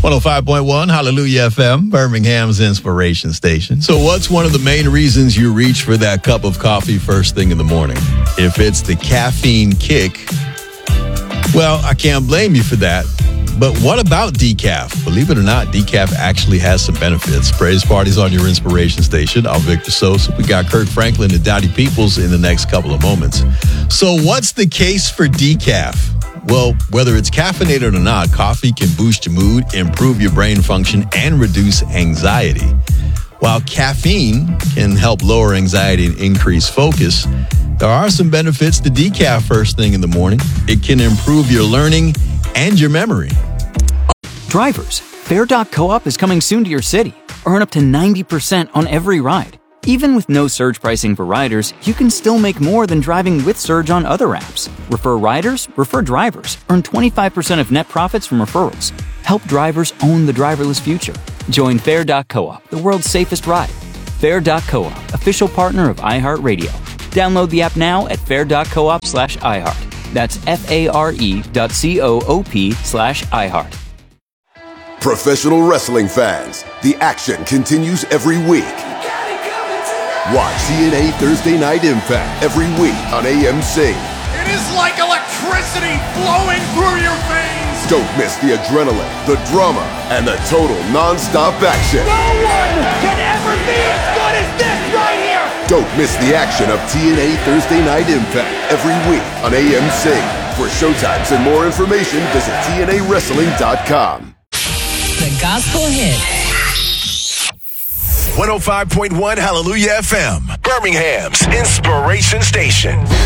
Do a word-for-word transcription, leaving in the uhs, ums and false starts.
one oh five point one Hallelujah F M, Birmingham's inspiration station. So what's one of the main reasons you reach for that cup of coffee first thing in the morning? If it's the caffeine kick, well, I can't blame you for that. But what about decaf? Believe it or not, decaf actually has some benefits. Praise Parties on your inspiration station. I'm Victor Sosa. We got Kirk Franklin and Dottie Peoples in the next couple of moments. So what's the case for decaf? Well, whether it's caffeinated or not, coffee can boost your mood, improve your brain function, and reduce anxiety. While caffeine can help lower anxiety and increase focus, there are some benefits to decaf first thing in the morning. It can improve your learning and your memory. Drivers, Fare dot coop is coming soon to your city. Earn up to ninety percent on every ride. Even with no surge pricing for riders, you can still make more than driving with Surge on other apps. Refer riders, refer drivers. Earn twenty-five percent of net profits from referrals. Help drivers own the driverless future. Join Fare dot coop, the world's safest ride. Fare dot coop, official partner of iHeartRadio. Download the app now at fare dot coop slash iHeart. That's F-A-R-E dot C-O-O-P slash iHeart. Professional wrestling fans, the action continues every week. Watch T N A Thursday Night Impact every week on A M C. It is like electricity flowing through your veins. Don't miss the adrenaline, the drama, and the total non-stop action. No one can ever be as good as this right here. Don't miss the action of T N A Thursday Night Impact every week on A M C. For showtimes and more information, visit T N A wrestling dot com. The Gospel Hit. one oh five point one Hallelujah F M, Birmingham's inspiration station.